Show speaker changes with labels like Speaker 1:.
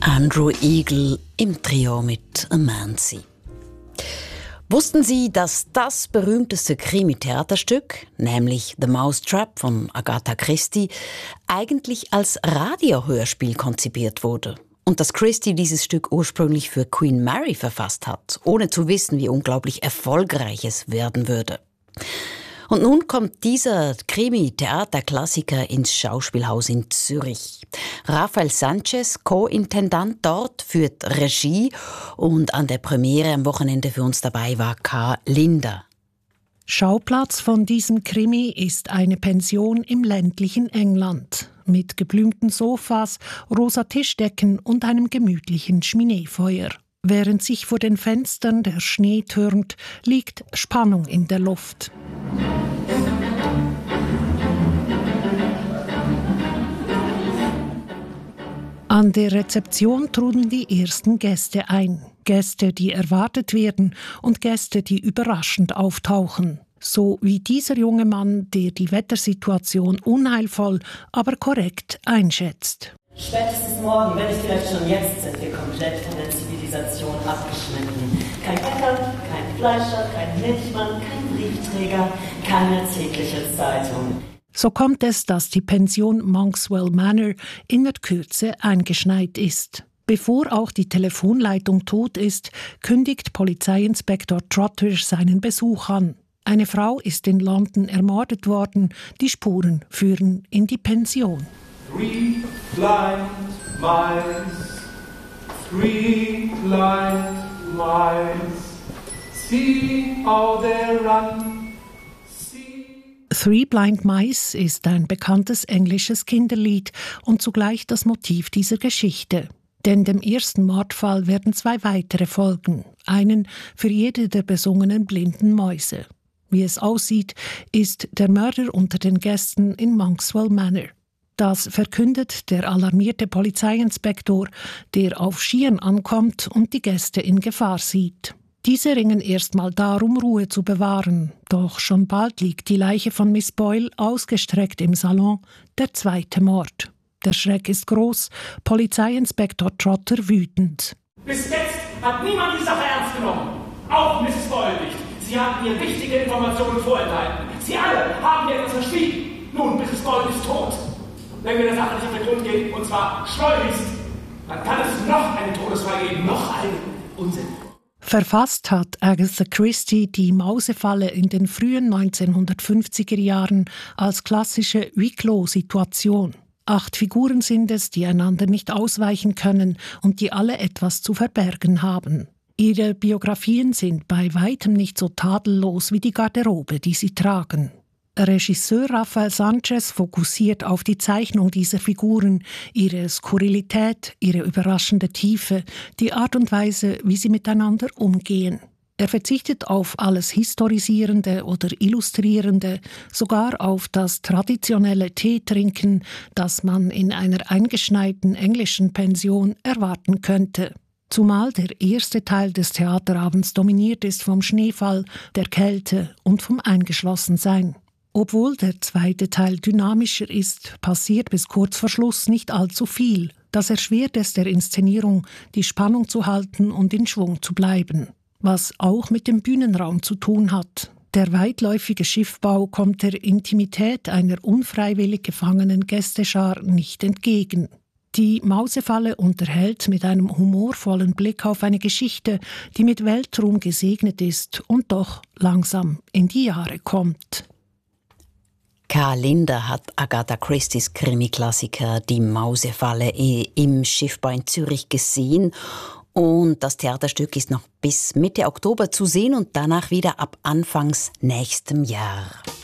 Speaker 1: Andrew Eagle im Trio mit Amanzi. Wussten Sie, dass das berühmteste Krimi-Theaterstück, nämlich The Mousetrap von Agatha Christie, eigentlich als Radiohörspiel konzipiert wurde? Und dass Christie dieses Stück ursprünglich für Queen Mary verfasst hat, ohne zu wissen, wie unglaublich erfolgreich es werden würde. Und nun kommt dieser Krimi-Theaterklassiker ins Schauspielhaus in Zürich. Rafael Sanchez, Co-Intendant dort, führt Regie und an der Premiere am Wochenende für uns dabei war K. Linder.
Speaker 2: Schauplatz von diesem Krimi ist eine Pension im ländlichen England mit geblümten Sofas, rosa Tischdecken und einem gemütlichen Schmineefeuer. Während sich vor den Fenstern der Schnee türmt, liegt Spannung in der Luft. An der Rezeption trudeln die ersten Gäste ein. Gäste, die erwartet werden und Gäste, die überraschend auftauchen. So wie dieser junge Mann, der die Wettersituation unheilvoll, aber korrekt einschätzt.
Speaker 3: Spätestens morgen, wenn nicht vielleicht schon jetzt, sind wir komplett von der Zivilisation abgeschnitten. Kein Bäcker, kein Fleischer, kein Milchmann, kein Briefträger, keine tägliche Zeitung.
Speaker 2: So kommt es, dass die Pension Monkswell Manor in der Kürze eingeschneit ist. Bevor auch die Telefonleitung tot ist, kündigt Polizeiinspektor Trotter seinen Besuch an. Eine Frau ist in London ermordet worden. Die Spuren führen in die Pension.
Speaker 4: 3 blind mice, 3 blind mice, see how they run.
Speaker 2: Three Blind Mice ist ein bekanntes englisches Kinderlied und zugleich das Motiv dieser Geschichte. Denn dem ersten Mordfall werden 2 weitere folgen, einen für jede der besungenen blinden Mäuse. Wie es aussieht, ist der Mörder unter den Gästen in Monkswell Manor. Das verkündet der alarmierte Polizeiinspektor, der auf Skiern ankommt und die Gäste in Gefahr sieht. Diese ringen erstmal darum, Ruhe zu bewahren. Doch schon bald liegt die Leiche von Miss Boyle ausgestreckt im Salon, der 2. Mord. Der Schreck ist groß, Polizeiinspektor Trotter wütend.
Speaker 5: Bis jetzt hat niemand die Sache ernst genommen. Auch Mrs. Boyle nicht. Sie haben ihr wichtige Informationen vorenthalten. Sie alle haben ihr etwas verschwiegen. Nun, Mrs. Boyle ist tot. Wenn wir der Sache nicht auf den Grund gehen, und zwar schleunigst, dann kann es noch einen Todesfall geben, noch einen Unsinn.
Speaker 2: Verfasst hat Agatha Christie die Mausefalle in den frühen 1950er Jahren als klassische Huis-clos-Situation. 8 Figuren sind es, die einander nicht ausweichen können und die alle etwas zu verbergen haben. Ihre Biografien sind bei weitem nicht so tadellos wie die Garderobe, die sie tragen. Regisseur Rafael Sanchez fokussiert auf die Zeichnung dieser Figuren, ihre Skurrilität, ihre überraschende Tiefe, die Art und Weise, wie sie miteinander umgehen. Er verzichtet auf alles Historisierende oder Illustrierende, sogar auf das traditionelle Teetrinken, das man in einer eingeschneiten englischen Pension erwarten könnte. Zumal der erste Teil des Theaterabends dominiert ist vom Schneefall, der Kälte und vom Eingeschlossensein. Obwohl der zweite Teil dynamischer ist, passiert bis kurz vor Schluss nicht allzu viel. Das erschwert es der Inszenierung, die Spannung zu halten und in Schwung zu bleiben. Was auch mit dem Bühnenraum zu tun hat. Der weitläufige Schiffbau kommt der Intimität einer unfreiwillig gefangenen Gästeschar nicht entgegen. Die Mausefalle unterhält mit einem humorvollen Blick auf eine Geschichte, die mit Weltruhm gesegnet ist und doch langsam in die Jahre kommt.
Speaker 1: K. Linder hat Agatha Christies Krimi-Klassiker Die Mausefalle im Schiffbau in Zürich gesehen. Und das Theaterstück ist noch bis Mitte Oktober zu sehen und danach wieder ab Anfangs nächstem Jahr.